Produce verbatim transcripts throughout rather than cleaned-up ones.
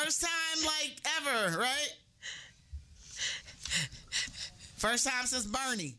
First time like ever, right? First time since Bernie.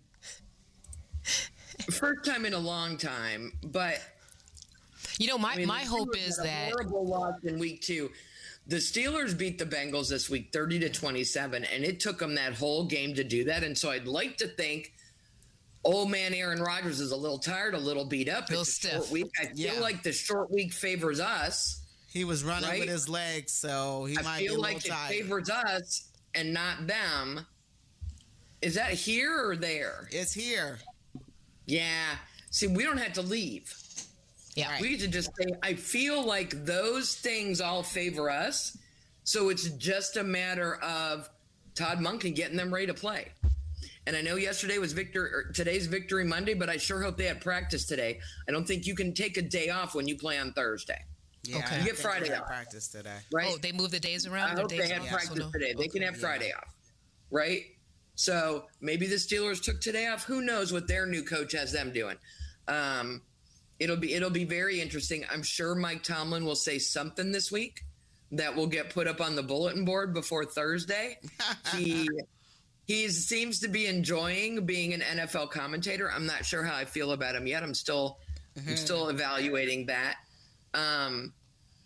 First time in a long time, but you know, my, I mean, my hope is had a that horrible loss in week two. The Steelers beat the Bengals this week thirty to twenty-seven, and it took them that whole game to do that. And so I'd like to think old man Aaron Rodgers is a little tired, a little beat up. A little it's a stiff. short week. I feel Yeah. like the short week favors us. He was running Right? with his legs, so he I might be a feel little like it tired. favors us and not them. Is that here or there? It's here. Yeah. See, we don't have to leave. yeah, Right. We get to just say, I feel like those things all favor us. So it's just a matter of Todd Monken getting them ready to play. And I know yesterday was Victor, or today's Victory Monday, but I sure hope they had practice today. I don't think you can take a day off when you play on Thursday, Yeah, Okay. I You get think Friday they had off. practice today. right? Oh, they moved the days I around. Their hope days they had off, practice so no- today. They can okay. have Friday off, right? So maybe the Steelers took today off. Who knows what their new coach has them doing? Um, it'll be it'll be very interesting. I'm sure Mike Tomlin will say something this week that will get put up on the bulletin board before Thursday. He he seems to be enjoying being an N F L commentator. I'm not sure how I feel about him yet. I'm still I'm still evaluating that. Um,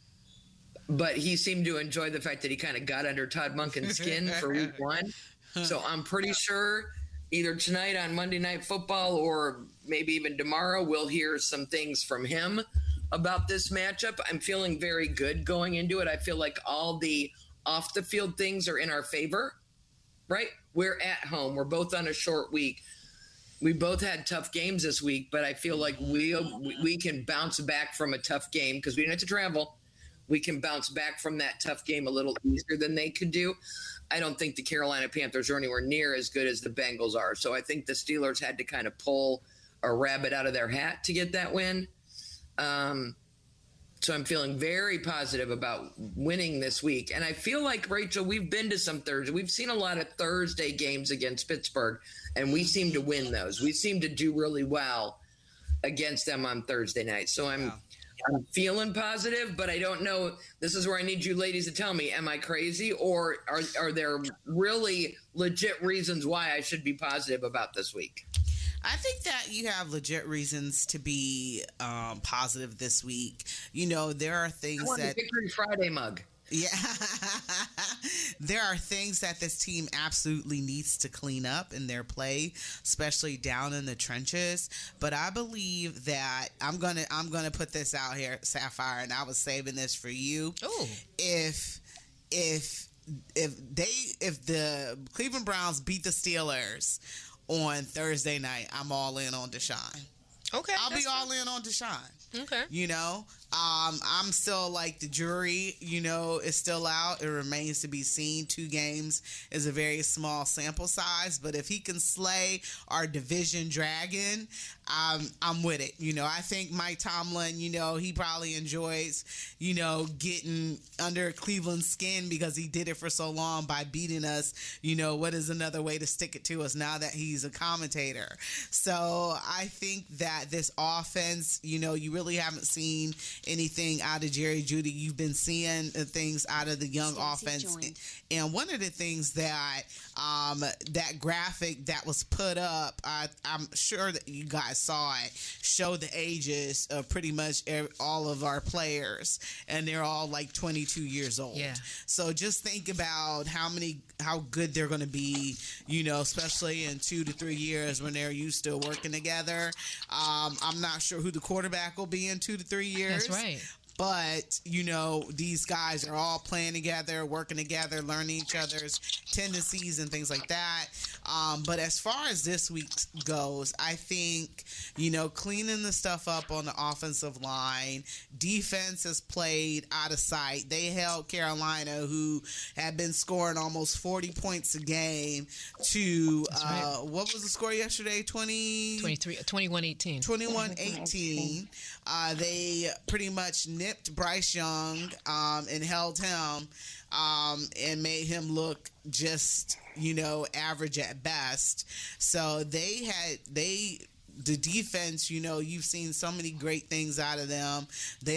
but he seemed to enjoy the fact that he kind of got under Todd Monken's skin for week one. So I'm pretty sure either tonight on Monday Night Football or maybe even tomorrow we'll hear some things from him about this matchup. I'm feeling very good going into it. I feel like all the off the field things are in our favor, right? We're at home. We're both on a short week. We both had tough games this week, but I feel like we we can bounce back from a tough game because we didn't have to travel. We can bounce back from that tough game a little easier than they could do. I don't think the Carolina Panthers are anywhere near as good as the Bengals are. So I think the Steelers had to kind of pull a rabbit out of their hat to get that win. Um, so I'm feeling very positive about winning this week. And I feel like, Rachel, we've been to some Thursday. We've seen a lot of Thursday games against Pittsburgh, and we seem to win those. We seem to do really well against them on Thursday night. So I'm Yeah. I'm feeling positive, but I don't know. This is where I need you ladies to tell me, am I crazy or are, are there really legit reasons why I should be positive about this week? I think that you have legit reasons to be um, positive this week. You know, there are I things want that a Victory Friday mug. Yeah. There are things that this team absolutely needs to clean up in their play, especially down in the trenches. But I believe that I'm gonna I'm gonna put this out here, Sapphire, and I was saving this for you. Oh, If if if they if the Cleveland Browns beat the Steelers on Thursday night, I'm all in on Deshaun. okay. I'll that's be all in on Deshaun. Okay. You know, um, I'm still like the jury, you know, is still out. It remains to be seen. Two games is a very small sample size, but if he can slay our division dragon, um, I'm with it. You know, I think Mike Tomlin, you know, he probably enjoys, you know, getting under Cleveland's skin because he did it for so long by beating us. You know, what is another way to stick it to us now that he's a commentator? So I think that this offense, you know, you really haven't seen anything out of Jerry Jeudy. You've been seeing uh, things out of the young Stacey offense. joined. And one of the things that um, that graphic that was put up, I, I'm sure that you guys saw it, showed the ages of pretty much every, all of our players, and they're all like twenty-two years old. Yeah. So just think about how many, how good they're going to be, you know, especially in two to three years when they're used to working together. Um, I'm not sure who the quarterback will be in two to three years. That's right. But, you know, these guys are all playing together, working together, learning each other's tendencies and things like that. Um, but as far as this week goes, I think, you know, cleaning the stuff up on the offensive line, defense has played out of sight. They held Carolina, who had been scoring almost forty points a game, to, uh, what was the score yesterday? twenty twenty-three, twenty-one eighteen. twenty-one eighteen. Uh, they pretty much nipped Bryce Young um, and held him um, and made him look just, you know, average at best. So they had, they, the defense, you know, you've seen so many great things out of them. They